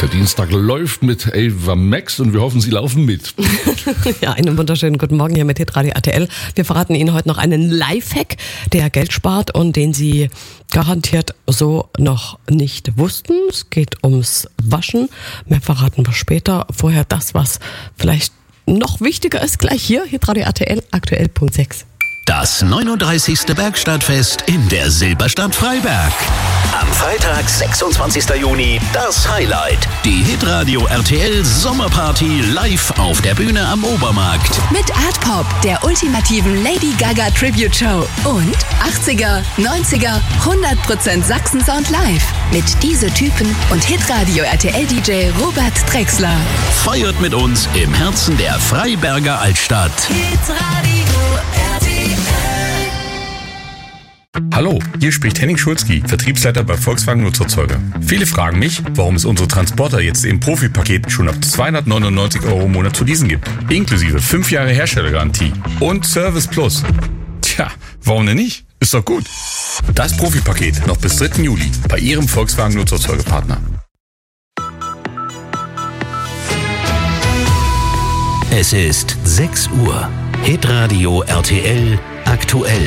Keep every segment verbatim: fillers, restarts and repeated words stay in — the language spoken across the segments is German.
Dienstag läuft mit Ava Max und wir hoffen, Sie laufen mit. Ja, einen wunderschönen guten Morgen hier mit Hitradio R T L. Wir verraten Ihnen heute noch einen Lifehack, der Geld spart und den Sie garantiert so noch nicht wussten. Es geht ums Waschen. Mehr verraten wir später. Vorher das, was vielleicht noch wichtiger ist, gleich hier, Hitradio R T L, aktuell Punkt sechs. Das neununddreißigste Bergstadtfest in der Silberstadt Freiberg. Am Freitag, sechsundzwanzigsten Juni, das Highlight. Die Hitradio R T L Sommerparty live auf der Bühne am Obermarkt. Mit Art Pop, der ultimativen Lady Gaga Tribute Show. Und achtziger, neunziger, hundert Prozent Sachsen-Sound live. Mit Diese Typen und Hitradio R T L D J Robert Drexler. Feiert mit uns im Herzen der Freiberger Altstadt. Hitradio R T L. Hallo, hier spricht Henning Schulzki, Vertriebsleiter bei Volkswagen Nutzerzeuger. Viele fragen mich, warum es unsere Transporter jetzt im Profipaket schon ab zweihundertneunundneunzig Euro im Monat zu leasen gibt. Inklusive fünf Jahre Herstellergarantie und Service Plus. Tja, warum denn nicht? Ist doch gut. Das Profipaket noch bis dritten Juli bei Ihrem Volkswagen Nutzerzeugerpartner. Es ist sechs Uhr. Hitradio R T L aktuell.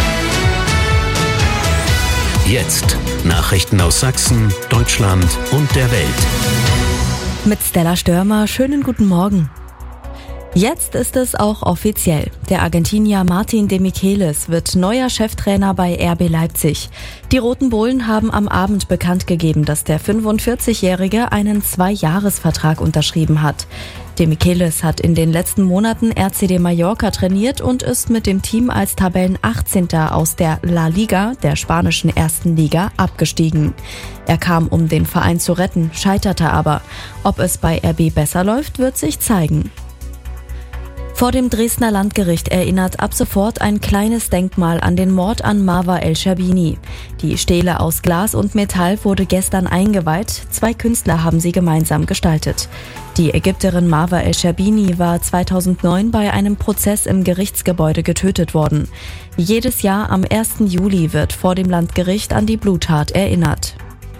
Jetzt Nachrichten aus Sachsen, Deutschland und der Welt. Mit Stella Störmer, schönen guten Morgen. Jetzt ist es auch offiziell. Der Argentinier Martin de Michelis wird neuer Cheftrainer bei R B Leipzig. Die Roten Bullen haben am Abend bekannt gegeben, dass der fünfundvierzigjährige einen Zwei-Jahres-Vertrag unterschrieben hat. De Michelis hat in den letzten Monaten R C D Mallorca trainiert und ist mit dem Team als Tabellenachtzehnter aus der La Liga, der spanischen ersten Liga, abgestiegen. Er kam, um den Verein zu retten, scheiterte aber. Ob es bei R B besser läuft, wird sich zeigen. Vor dem Dresdner Landgericht erinnert ab sofort ein kleines Denkmal an den Mord an Marwa El-Scherbini. Die Stele aus Glas und Metall wurde gestern eingeweiht. Zwei Künstler haben sie gemeinsam gestaltet. Die Ägypterin Marwa El-Scherbini war zweitausendneun bei einem Prozess im Gerichtsgebäude getötet worden. Jedes Jahr am ersten Juli wird vor dem Landgericht an die Bluttat erinnert.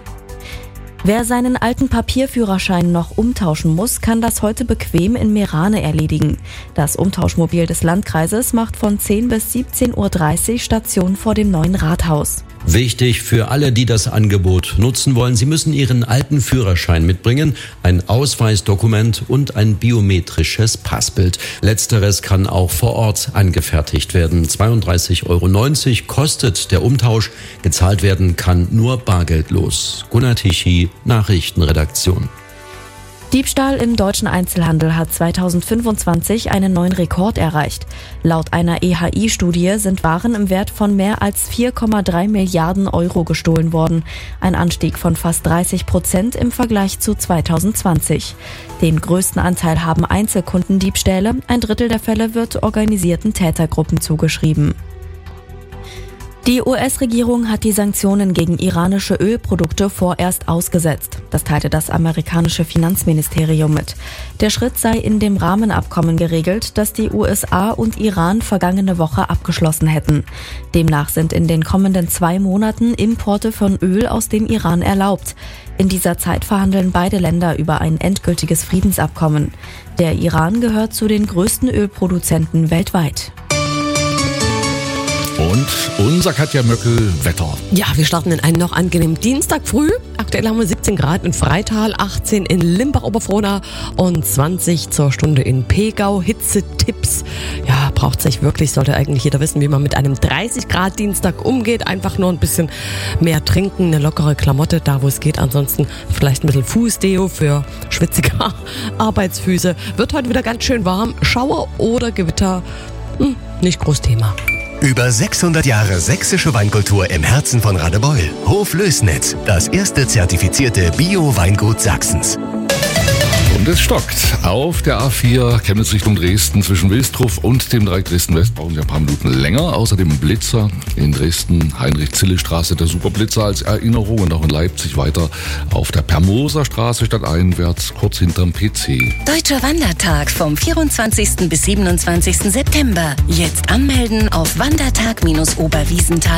Wer seinen alten Papierführerschein noch umtauschen muss, kann das heute bequem in Meerane erledigen. Das Umtauschmobil des Landkreises macht von zehn bis siebzehn Uhr dreißig Station vor dem neuen Rathaus. Wichtig für alle, die das Angebot nutzen wollen, sie müssen ihren alten Führerschein mitbringen, ein Ausweisdokument und ein biometrisches Passbild. Letzteres kann auch vor Ort angefertigt werden. zweiunddreißig Euro neunzig kostet der Umtausch. Gezahlt werden kann nur bargeldlos. Gunnar Tichy, Nachrichtenredaktion. Diebstahl im deutschen Einzelhandel hat zweitausendfünfundzwanzig einen neuen Rekord erreicht. Laut einer E H I-Studie sind Waren im Wert von mehr als vier Komma drei Milliarden Euro gestohlen worden. Ein Anstieg von fast dreißig Prozent im Vergleich zu zweitausendzwanzig. Den größten Anteil haben Einzelkundendiebstähle. Ein Drittel der Fälle wird organisierten Tätergruppen zugeschrieben. Die U S-Regierung hat die Sanktionen gegen iranische Ölprodukte vorerst ausgesetzt. Das teilte das amerikanische Finanzministerium mit. Der Schritt sei in dem Rahmenabkommen geregelt, das die U S A und Iran vergangene Woche abgeschlossen hätten. Demnach sind in den kommenden zwei Monaten Importe von Öl aus dem Iran erlaubt. In dieser Zeit verhandeln beide Länder über ein endgültiges Friedensabkommen. Der Iran gehört zu den größten Ölproduzenten weltweit. Und unser Katja Möckel Wetter. Ja, wir starten in einen noch angenehmen Dienstag früh. Aktuell haben wir siebzehn Grad in Freital, achtzehn in Limbach-Oberfrohna und zwanzig zur Stunde in Pegau. Hitzetipps. Ja, braucht sich wirklich, sollte eigentlich jeder wissen, wie man mit einem dreißig Grad Dienstag umgeht. Einfach nur ein bisschen mehr trinken, eine lockere Klamotte, da wo es geht. Ansonsten vielleicht ein bisschen Fußdeo für schwitzige Arbeitsfüße. Wird heute wieder ganz schön warm. Schauer oder Gewitter, hm, nicht groß Thema. Über sechshundert Jahre sächsische Weinkultur im Herzen von Radebeul. Hof Lößnitz, das erste zertifizierte Bio-Weingut Sachsens. Und es stockt. Auf der A vier Chemnitz Richtung Dresden zwischen Wilsdruf und dem Dreieck Dresden-West brauchen wir ein paar Minuten länger. Außerdem Blitzer in Dresden, Heinrich-Zille-Straße, der Superblitzer als Erinnerung und auch in Leipzig weiter auf der Permoser Straße stadteinwärts, kurz hinterm P C. Deutscher Wandertag vom vierundzwanzigsten bis siebenundzwanzigsten September. Jetzt anmelden auf wandertag Bindestrich oberwiesenthal